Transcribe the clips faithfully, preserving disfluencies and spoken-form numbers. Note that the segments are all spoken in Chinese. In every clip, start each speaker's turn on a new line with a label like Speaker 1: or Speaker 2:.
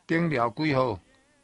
Speaker 1: 顶寮几号？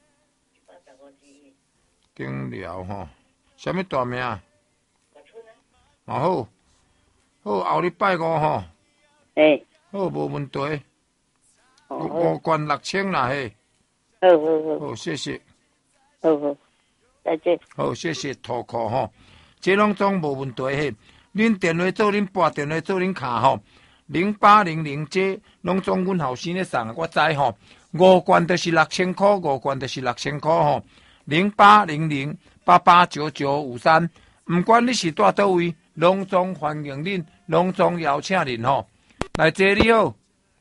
Speaker 1: 顶寮吼，什么大名？啊好，好后日拜五吼。
Speaker 2: 诶，
Speaker 1: 好，无问题。
Speaker 2: 哦
Speaker 1: 五关六千啦嘿。
Speaker 2: 好好好，
Speaker 1: 好，谢谢。
Speaker 2: 好好，再见。
Speaker 1: 好，谢谢涂库吼，这拢总无问题嘿。恁电话做恁拨电话做恁卡吼，零八零零这拢总阮后生咧送，我知吼。五关就是六千块，五关就是六千块吼。零八零零八八九九五三，唔管你是住倒位，拢总欢迎恁，拢总邀请恁吼。来这你好，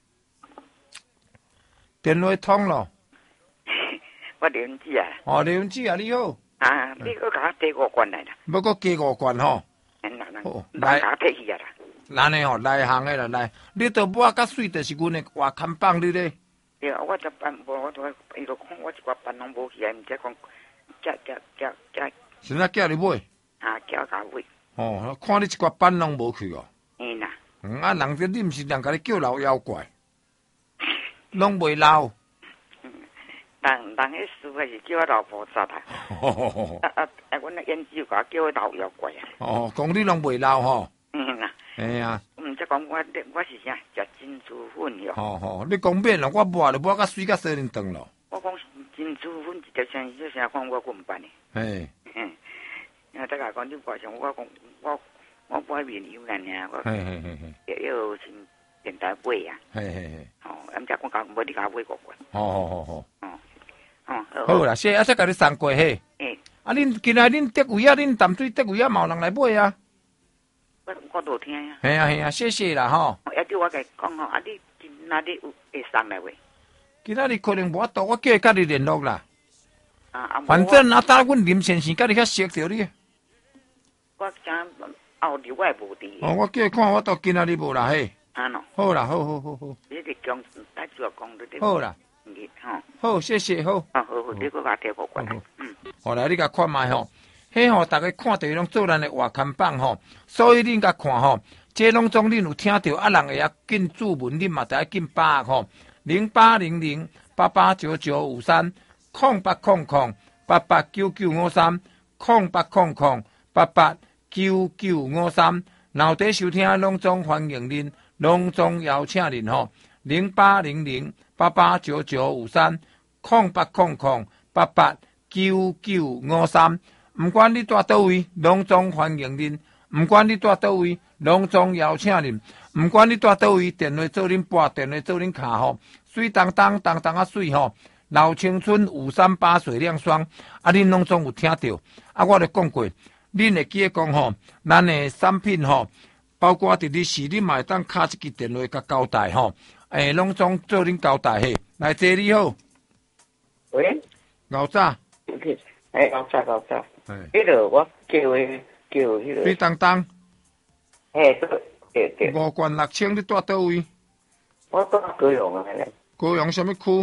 Speaker 1: 电话通咯。
Speaker 3: 我刘文子啊。
Speaker 1: 哦，刘文子啊，你好。
Speaker 3: 啊，你搁甲我加五关来啦。
Speaker 1: 要搁加五关吼。
Speaker 3: 哦，来甲退去啊啦。
Speaker 1: 咱诶吼，内行诶啦，来，你都抹甲水，就是阮诶活看棒你咧。
Speaker 3: 对啊，我就办无，我都伊就讲我一寡班拢无去啊，毋则讲叫叫叫叫。
Speaker 1: 现在叫你买。
Speaker 3: 啊，叫甲买。
Speaker 1: 哦，看你一寡班拢无去哦。
Speaker 3: 嗯啦。
Speaker 1: 嗯啊，人哋你毋是人甲你叫老妖怪，拢袂老。
Speaker 3: 人人迄师傅是叫我老菩萨啊。啊啊啊！阮那研究甲叫我老妖怪啊。
Speaker 1: 哦，讲你拢袂老吼。
Speaker 3: 嗯啦。
Speaker 1: 哎呀。
Speaker 3: 毋则讲我我是啥食珍珠粉哟。
Speaker 1: 吼吼，你讲免咯，我抹就抹甲水甲洗面肠咯。
Speaker 3: 我讲珍珠粉一条生意，啥讲我滚办呢？
Speaker 1: 嘿。
Speaker 3: 嗯。啊，大家讲你外上，我讲我我外面有人呀，我
Speaker 1: 嘿嘿嘿嘿，
Speaker 3: 也有先电台买呀。
Speaker 1: 嘿嘿嘿。
Speaker 3: 哦，毋则我讲买你甲我买五罐。
Speaker 1: 好好好好。
Speaker 3: 哦。哦。
Speaker 1: 好啦，谢啊，再甲你送过嘿。
Speaker 3: 诶。
Speaker 1: 啊，恁今仔恁德位啊，恁淡水德位啊，嘛有人来买啊。
Speaker 3: 我我都听呀。
Speaker 1: 系啊系啊，谢谢啦吼。
Speaker 3: 也对我甲讲吼，啊你今仔日有会送来未？
Speaker 1: 今仔日可能无法度，我叫伊甲你联络啦。
Speaker 3: 啊啊！
Speaker 1: 反正啊，打阮林先生甲你较熟着你。
Speaker 3: 我想后日我也无伫。
Speaker 1: 哦，我叫伊看我到今仔日无啦嘿。
Speaker 3: 啊喏。
Speaker 1: 好啦，好好好好。
Speaker 3: 你哋讲，大主要讲对。
Speaker 1: 好啦。
Speaker 3: 吼。
Speaker 1: 好，谢谢好。
Speaker 3: 啊好好，你搁甲摕五罐。嗯。
Speaker 1: 好来，你甲看卖吼。迄吼，大家看到拢做咱的活看板吼，所以恁甲看吼，这拢总恁有听到啊，人会晓紧注文，恁嘛得紧把握吼。零八零零八八九九五三，空八空空八八九九五三，空八空空八八九九五三。脑袋收听拢总欢迎恁，拢总邀请恁吼。零八零零八八九九五三，空八空空八八九九五三。唔管你住倒位，拢总欢迎恁；唔管你住倒位，拢总邀请恁；唔管你住倒位，电话做恁拨，电话做恁卡吼，水当当当当啊水吼，老青春五三八水亮霜，啊恁拢总有听到。啊，我咧讲过，恁会记得讲吼，咱的产品吼，包括伫你时，你嘛会当卡一支电话甲交代吼，诶，拢总做恁交代嘿。来，这你好。
Speaker 2: 喂。
Speaker 1: 老早。
Speaker 2: 哎，老早老早。迄个我叫诶叫迄个。
Speaker 1: 水当当。
Speaker 2: 嘿，对对。
Speaker 1: 五罐六千，你住倒位？
Speaker 2: 我住高雄啊咧。
Speaker 1: 高雄什么区？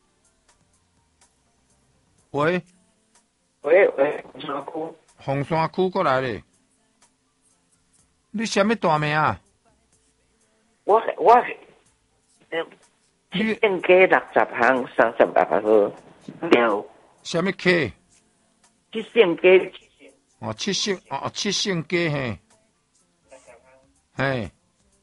Speaker 1: 喂。
Speaker 2: 喂喂，红山区。
Speaker 1: 红山区过来咧。你什么大名啊？
Speaker 2: 我我，七线街六十巷三十八号庙。
Speaker 1: 什么街？
Speaker 2: 七线街。
Speaker 1: 哦，七线哦，七线街嘿。嘿。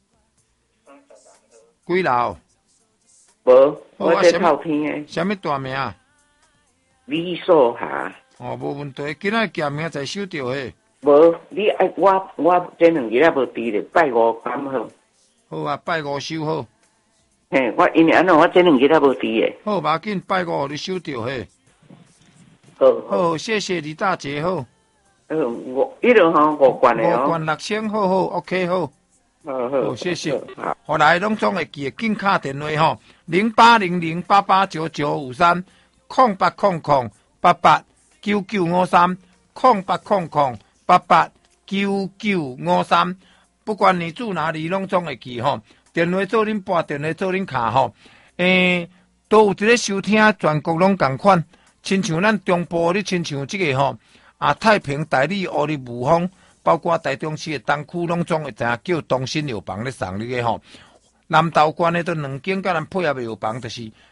Speaker 1: 几楼？
Speaker 2: 无，我在透天诶。
Speaker 1: 什么大名啊？
Speaker 2: 李素霞。
Speaker 1: 哦，无问题，今仔店名在收着嘿。
Speaker 2: 无，你爱我我这两日也无伫咧，拜五刚好。
Speaker 1: 好啊，拜五收好。
Speaker 2: 嘿，我因为安怎我这两日也无伫诶。
Speaker 1: 好，无要紧，拜五你收着嘿。
Speaker 2: 好，
Speaker 1: 好，谢谢李大姐好。
Speaker 2: 呃，我一路吼五罐诶哦。
Speaker 1: 五罐六千，好好 ，OK 好。
Speaker 2: 好好，
Speaker 1: 谢谢。后来拢总会记，紧卡电话吼，零八零零八八九九五三，空八空空八八九九五三，空八空空八八九九五三。不管你住哪里，拢总会记吼。电话做恁拨，电话做恁卡吼。诶、欸，都有一个收听，全国拢共款。亲像咱中部，你亲像这个吼啊，太平、台里、乌里、雾峰。包括台中市的东区，拢总会知影叫东新药房咧送你个吼。南投县的都两间，甲咱配合的药房，就是